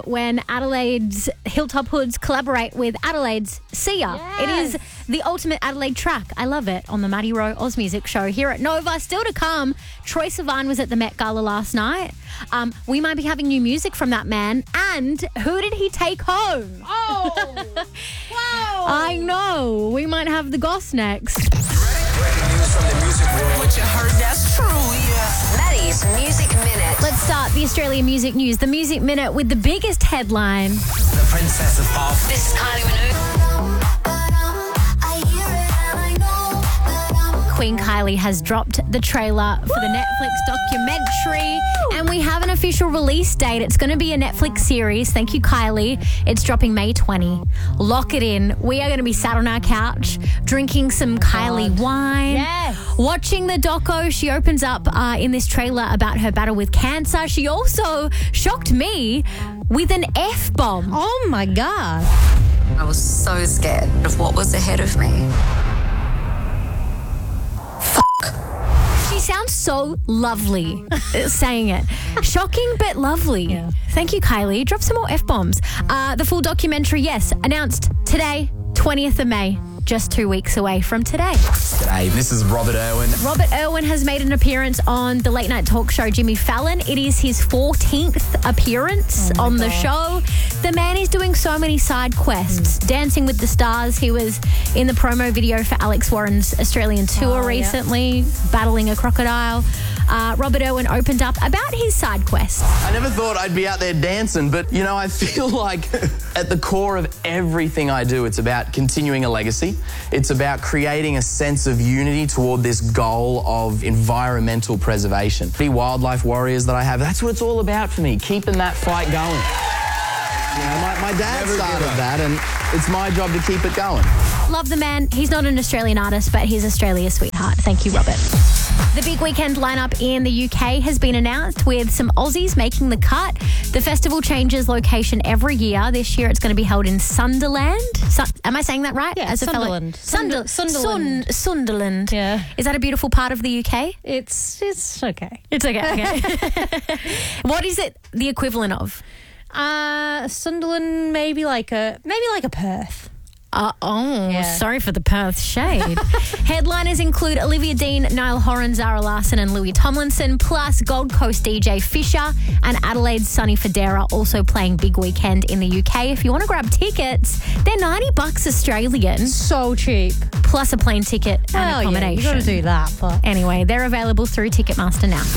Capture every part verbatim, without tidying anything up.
when Adelaide's Hilltop Hoods collaborate with Adelaide's Sia. Yes. It is the ultimate Adelaide track. I love it on the Maddie Rowe Oz Music Show here at Nova. Still to come, Troye Sivan was at the Met Gala last night. Um, we might be having new music from that man. And who did he take home? Oh, wow. I know. We might have the goss next. Breaking news from the music world. What you heard, that's true, yeah. Maddie's Music Minute. Let's start the Australian music news. The Music Minute with the biggest headline. The princess of pop. This is Kylie Minogue. Queen Kylie has dropped the trailer for the Netflix documentary, and we have an official release date. It's going to be a Netflix series. Thank you, Kylie. It's dropping May twentieth. Lock it in. We are going to be sat on our couch drinking some Kylie wine. Yes. Watching the doco. She opens up uh, in this trailer about her battle with cancer. She also shocked me with an F-bomb. Oh, my God. I was so scared of what was ahead of me. She sounds so lovely saying it. Shocking but lovely. Yeah. Thank you, Kylie. Drop some more F-bombs. Uh, the full documentary, yes, announced today, twentieth of May. Just two weeks away from today. G'day, this is Robert Irwin. Robert Irwin has made an appearance on the late night talk show Jimmy Fallon. It is his fourteenth appearance Oh on the gosh. show. The man is doing so many side quests. Mm. Dancing with the Stars. He was in the promo video for Alex Warren's Australian tour Oh, yeah. recently, battling a crocodile. Uh, Robert Irwin opened up about his side quests. I never thought I'd be out there dancing, but, you know, I feel like at the core of everything I do, it's about continuing a legacy. It's about creating a sense of unity toward this goal of environmental preservation. The wildlife warriors that I have, that's what it's all about for me, keeping that fight going. You know, my, my dad Never started give up. that, and it's my job to keep it going. Love the man. He's not an Australian artist, but he's Australia's sweetheart. Thank you, Robert. The big weekend lineup in the U K has been announced with some Aussies making the cut. The festival changes location every year. This year it's going to be held in Sunderland. Su- Am I saying that right? Yeah, a fellow- Sunderland. Sunder- Sunderland. Sun- Sunderland. Yeah. Is that a beautiful part of the U K? It's it's okay. It's okay. okay. What is it the equivalent of? Uh, Sunderland, maybe like a maybe like a Perth. Uh, oh, Yeah. sorry for the Perth shade. Headliners include Olivia Dean, Niall Horan, Zara Larson and Louis Tomlinson, plus Gold Coast D J Fisher and Adelaide's Sonny Fodera also playing big weekend in the U K. If you want to grab tickets, they're ninety bucks Australian, So cheap. plus a plane ticket and Well, yeah, accommodation. you got to do that, but Anyway, they're available through Ticketmaster now.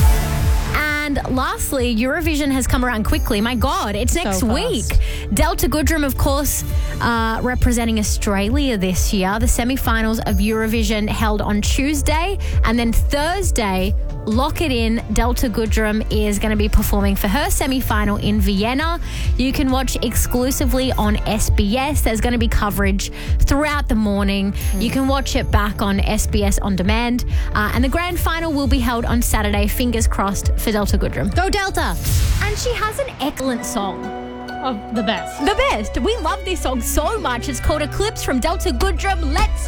And lastly, Eurovision has come around quickly. My God, it's So next fast. week. Delta Goodrem, of course, uh, representing Australia this year. The semi-finals of Eurovision held on Tuesday. And then Thursday, lock it in, Delta Goodrem is going to be performing for her semi-final in Vienna. You can watch exclusively on S B S. There's going to be coverage throughout the morning. You can watch it back on S B S On Demand. Uh, and the grand final will be held on Saturday. Fingers crossed for Delta Goodrem. go Delta. And she has an excellent song. Oh, the best. The best. We love this song so much. It's called Eclipse from Delta Goodrem. Let's